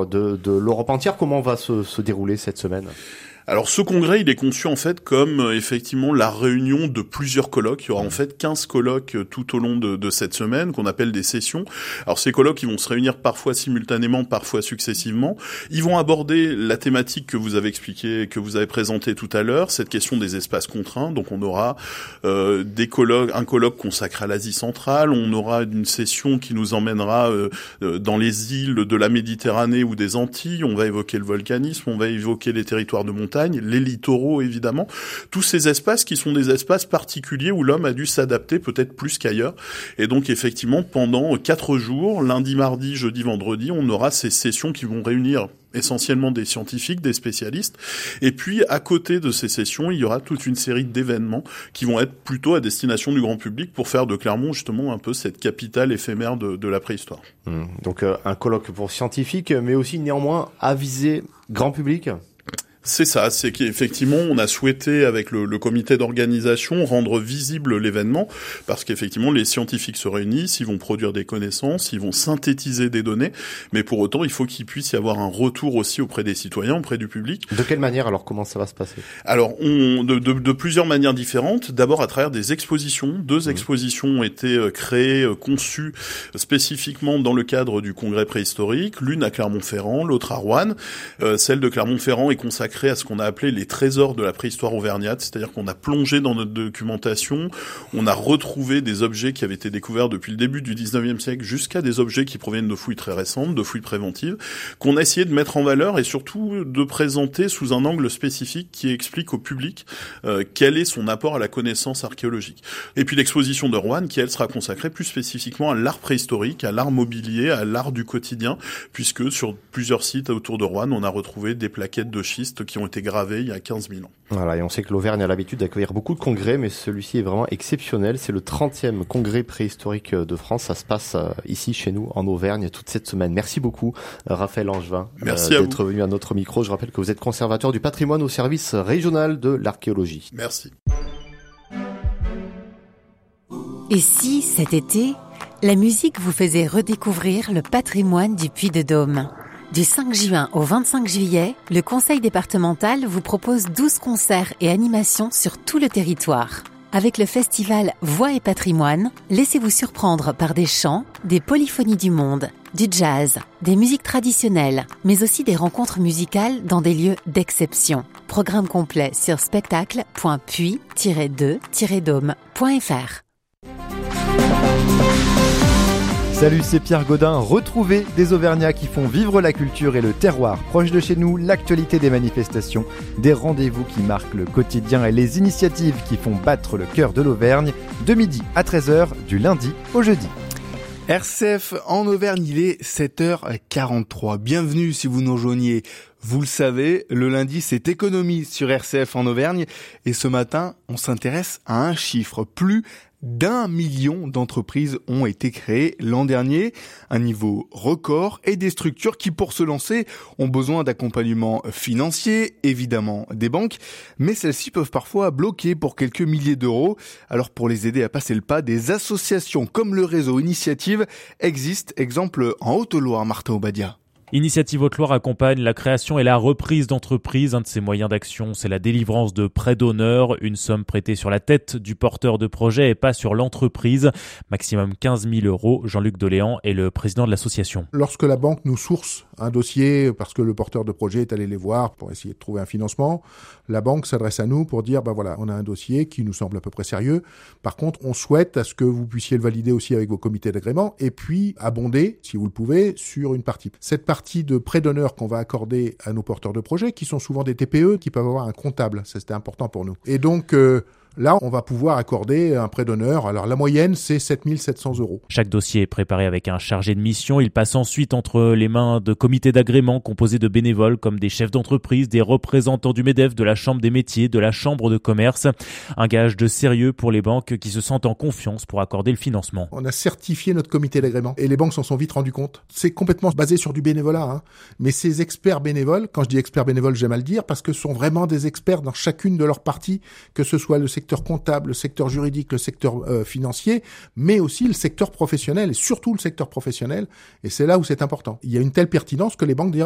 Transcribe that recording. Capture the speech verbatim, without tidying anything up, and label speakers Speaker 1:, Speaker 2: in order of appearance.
Speaker 1: membres de, de l'Europe entière. Comment va se, se dérouler cette semaine ?
Speaker 2: Alors ce congrès, il est conçu en fait comme euh, effectivement la réunion de plusieurs colloques. Il y aura en fait quinze colloques euh, tout au long de, de cette semaine qu'on appelle des sessions. Alors ces colloques, ils vont se réunir parfois simultanément, parfois successivement. Ils vont aborder la thématique que vous avez expliquée, que vous avez présentée tout à l'heure, cette question des espaces contraints. Donc on aura euh, des colloques, un colloque consacré à l'Asie centrale. On aura une session qui nous emmènera euh, dans les îles de la Méditerranée ou des Antilles. On va évoquer le volcanisme, on va évoquer les territoires de montagne, les littoraux évidemment, tous ces espaces qui sont des espaces particuliers où l'homme a dû s'adapter peut-être plus qu'ailleurs. Et donc effectivement, pendant quatre jours, lundi, mardi, jeudi, vendredi, on aura ces sessions qui vont réunir essentiellement des scientifiques, des spécialistes. Et puis, à côté de ces sessions, il y aura toute une série d'événements qui vont être plutôt à destination du grand public pour faire de Clermont, justement, un peu cette capitale éphémère de, de la préhistoire.
Speaker 1: Mmh. Donc, euh, un colloque pour scientifiques, mais aussi néanmoins à viser grand public ?
Speaker 2: C'est ça, c'est qu'effectivement, on a souhaité, avec le, le comité d'organisation, rendre visible l'événement, parce qu'effectivement, les scientifiques se réunissent, ils vont produire des connaissances, ils vont synthétiser des données, mais pour autant, il faut qu'il puisse y avoir un retour aussi auprès des citoyens, auprès du public.
Speaker 1: De quelle manière, alors, comment ça va se passer ?
Speaker 2: Alors, on, de, de, de plusieurs manières différentes. D'abord, à travers des expositions. Deux mmh. expositions ont été créées, conçues spécifiquement dans le cadre du congrès préhistorique. L'une à Clermont-Ferrand, l'autre à Roanne. Euh, celle de Clermont-Ferrand est consacrée à ce qu'on a appelé les trésors de la préhistoire auvergnate, c'est-à-dire qu'on a plongé dans notre documentation, on a retrouvé des objets qui avaient été découverts depuis le début du dix-neuvième siècle jusqu'à des objets qui proviennent de fouilles très récentes, de fouilles préventives, qu'on a essayé de mettre en valeur et surtout de présenter sous un angle spécifique qui explique au public euh, quel est son apport à la connaissance archéologique. Et puis l'exposition de Roanne qui, elle, sera consacrée plus spécifiquement à l'art préhistorique, à l'art mobilier, à l'art du quotidien, puisque sur plusieurs sites autour de Roanne, on a retrouvé des plaquettes de schiste qui ont été gravés il y a quinze mille ans.
Speaker 1: Voilà, et on sait que l'Auvergne a l'habitude d'accueillir beaucoup de congrès, mais celui-ci est vraiment exceptionnel. C'est le trentième congrès préhistorique de France. Ça se passe euh, ici, chez nous, en Auvergne, toute cette semaine. Merci beaucoup, Raphaël Angevin,
Speaker 2: Merci
Speaker 1: euh,
Speaker 2: à
Speaker 1: d'être
Speaker 2: vous.
Speaker 1: venu à notre micro. Je rappelle que vous êtes conservateur du patrimoine au service régional de l'archéologie.
Speaker 2: Merci.
Speaker 3: Et si, cet été, la musique vous faisait redécouvrir le patrimoine du Puy-de-Dôme ? Du cinq juin au vingt-cinq juillet, le Conseil départemental vous propose douze concerts et animations sur tout le territoire. Avec le festival Voix et Patrimoine, laissez-vous surprendre par des chants, des polyphonies du monde, du jazz, des musiques traditionnelles, mais aussi des rencontres musicales dans des lieux d'exception. Programme complet sur spectacle point puy tiret deux tiret dôme point f r.
Speaker 4: Salut, c'est Pierre Godin. Retrouvez des Auvergnats qui font vivre la culture et le terroir. Proche de chez nous, l'actualité des manifestations, des rendez-vous qui marquent le quotidien et les initiatives qui font battre le cœur de l'Auvergne, de midi à treize heures, du lundi au jeudi.
Speaker 5: R C F en Auvergne, il est sept heures quarante-trois. Bienvenue si vous nous rejoignez. Vous le savez, le lundi, c'est économie sur R C F en Auvergne. Et ce matin, on s'intéresse à un chiffre. Plus d'un million d'entreprises ont été créées l'an dernier, un niveau record, et des structures qui, pour se lancer, ont besoin d'accompagnement financier, évidemment des banques, mais celles-ci peuvent parfois bloquer pour quelques milliers d'euros. Alors pour les aider à passer le pas, des associations comme le réseau Initiative existent, exemple en Haute-Loire, Martin Obadia.
Speaker 6: Initiative Haute-Loire accompagne la création et la reprise d'entreprises. Un de ses moyens d'action, c'est la délivrance de prêts d'honneur, une somme prêtée sur la tête du porteur de projet et pas sur l'entreprise. Maximum quinze mille euros. Jean-Luc Doléan est le président de l'association.
Speaker 7: Lorsque la banque nous source un dossier parce que le porteur de projet est allé les voir pour essayer de trouver un financement, la banque s'adresse à nous pour dire, ben voilà, on a un dossier qui nous semble à peu près sérieux. Par contre, on souhaite à ce que vous puissiez le valider aussi avec vos comités d'agrément et puis abonder, si vous le pouvez, sur une partie. Cette partie partie de prêt d'honneur qu'on va accorder à nos porteurs de projets, qui sont souvent des T P E, qui peuvent avoir un comptable. Ça, c'était important pour nous. Et donc, euh, là, on va pouvoir accorder un prêt d'honneur. Alors, la moyenne, c'est sept mille sept cents euros.
Speaker 6: Chaque dossier est préparé avec un chargé de mission. Il passe ensuite entre les mains de comités d'agrément composés de bénévoles comme des chefs d'entreprise, des représentants du MEDEF, de la Chambre des métiers, de la Chambre de commerce. Un gage de sérieux pour les banques qui se sentent en confiance pour accorder le financement.
Speaker 7: On a certifié notre comité d'agrément et les banques s'en sont vite rendues compte. C'est complètement basé sur du bénévolat, hein. Mais ces experts bénévoles, quand je dis experts bénévoles, j'aime à le dire, parce que ce sont vraiment des experts dans chacune de leurs parties, que ce soit le secteur comptable, le secteur juridique, le secteur euh, financier, mais aussi le secteur professionnel, et surtout le secteur professionnel. Et c'est là où c'est important. Il y a une telle pertinence que les banques disent